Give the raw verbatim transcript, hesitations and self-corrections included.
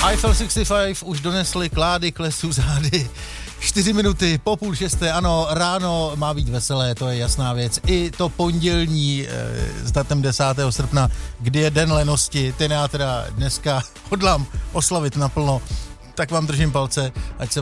Eiffel šedesát pět už donesli klády k lesu zády. Čtyři minuty po půl šesté, ano, ráno má být veselé, to je jasná věc. I to pondělní e, s datem desátého srpna, kdy je den lenosti, ten já teda dneska hodlám oslavit naplno, tak vám držím palce, ať se